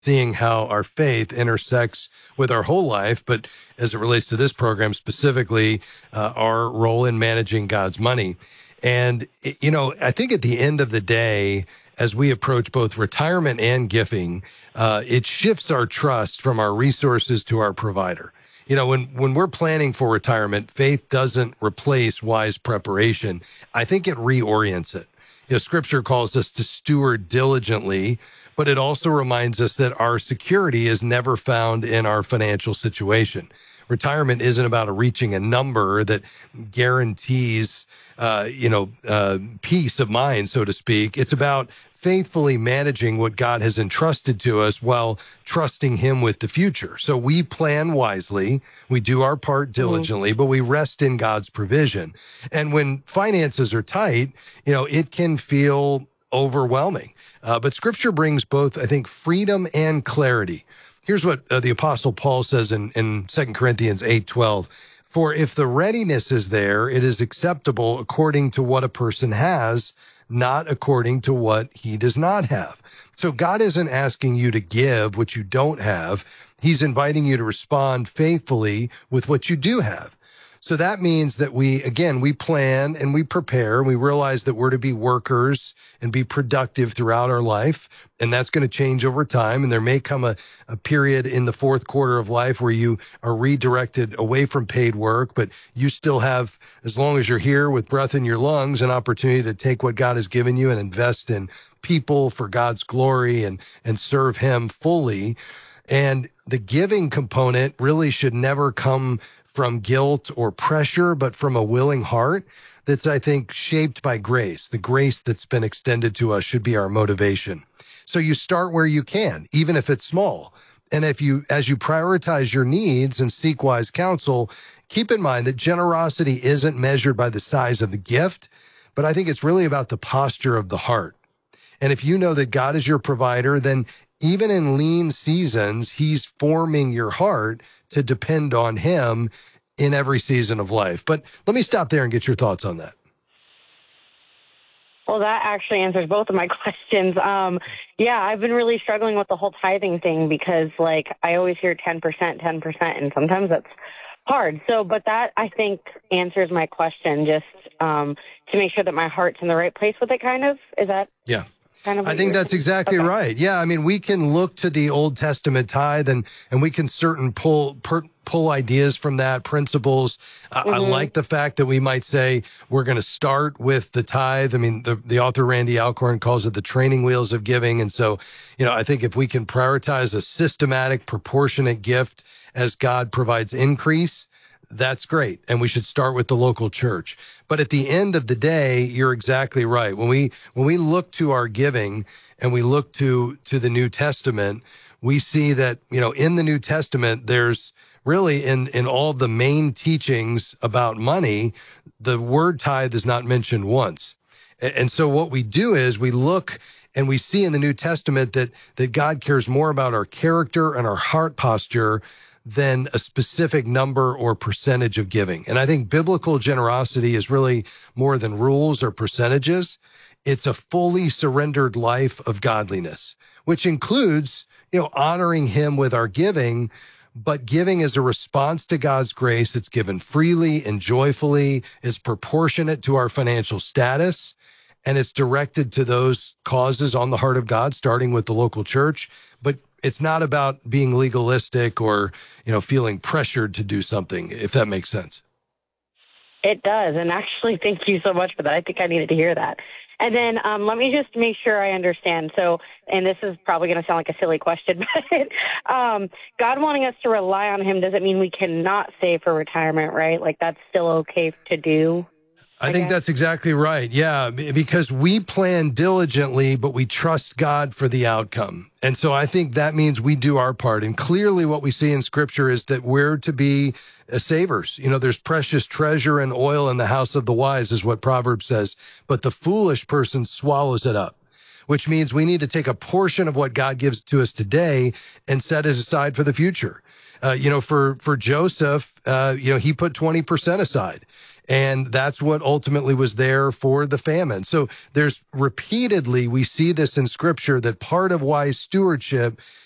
seeing how our faith intersects with our whole life, but as it relates to this program specifically, our role in managing God's money. And, I think at the end of the day, as we approach both retirement and giving, it shifts our trust from our resources to our provider. When we're planning for retirement, faith doesn't replace wise preparation. I think it reorients it. Scripture calls us to steward diligently, but it also reminds us that our security is never found in our financial situation. Retirement isn't about reaching a number that guarantees, peace of mind, so to speak. It's about faithfully managing what God has entrusted to us while trusting him with the future. So we plan wisely, we do our part diligently, but we rest in God's provision. And when finances are tight, it can feel overwhelming. But Scripture brings both, I think, freedom and clarity. Here's what the Apostle Paul says in 2 Corinthians 8:12. For if the readiness is there, it is acceptable according to what a person has, not according to what he does not have. So God isn't asking you to give what you don't have. He's inviting you to respond faithfully with what you do have. So that means that we plan and we prepare, and we realize that we're to be workers and be productive throughout our life. And that's going to change over time. And there may come a period in the fourth quarter of life where you are redirected away from paid work, but you still have, as long as you're here with breath in your lungs, an opportunity to take what God has given you and invest in people for God's glory and serve him fully. And the giving component really should never come from guilt or pressure, but from a willing heart that's, I think, shaped by grace. The grace that's been extended to us should be our motivation. So you start where you can, even if it's small. And as you prioritize your needs and seek wise counsel, keep in mind that generosity isn't measured by the size of the gift, but I think it's really about the posture of the heart. And if you know that God is your provider, then even in lean seasons, he's forming your heart to depend on him in every season of life. But let me stop there and get your thoughts on that. Well, that actually answers both of my questions. I've been really struggling with the whole tithing thing because, I always hear 10%, and sometimes that's hard. So, but that, I think, answers my question, just to make sure that my heart's in the right place with it, kind of. Is that? Yeah. I think that's exactly right. Yeah, I mean, we can look to the Old Testament tithe and we can pull ideas from that, principles. I like the fact that we might say we're going to start with the tithe. I mean, the author Randy Alcorn calls it the training wheels of giving. And so, I think if we can prioritize a systematic, proportionate gift as God provides increase, that's great. And we should start with the local church. But at the end of the day, you're exactly right. When we look to our giving and we look to the New Testament, we see that, in the New Testament, there's really in all the main teachings about money, the word tithe is not mentioned once. And so what we do is we look and we see in the New Testament that God cares more about our character and our heart posture than a specific number or percentage of giving. And I think biblical generosity is really more than rules or percentages. It's a fully surrendered life of godliness, which includes, honoring him with our giving, but giving is a response to God's grace. It's given freely and joyfully. It's proportionate to our financial status, and it's directed to those causes on the heart of God, starting with the local church. But it's not about being legalistic or, feeling pressured to do something, if that makes sense. It does. And actually, thank you so much for that. I think I needed to hear that. And then let me just make sure I understand. So, and this is probably going to sound like a silly question, but God wanting us to rely on him doesn't mean we cannot save for retirement, right? That's still okay to do. I think that's exactly right. Yeah, because we plan diligently, but we trust God for the outcome. And so I think that means we do our part. And clearly what we see in Scripture is that we're to be savers. There's precious treasure and oil in the house of the wise, is what Proverbs says. But the foolish person swallows it up, which means we need to take a portion of what God gives to us today and set it aside for the future. For Joseph, he put 20% aside. And that's what ultimately was there for the famine. So there's repeatedly, we see this in Scripture, that part of wise stewardship